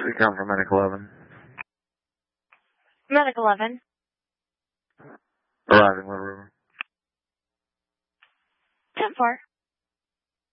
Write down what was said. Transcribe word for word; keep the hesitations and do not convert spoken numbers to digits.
We come from Medic eleven. Medic eleven. Arriving Little River. ten four.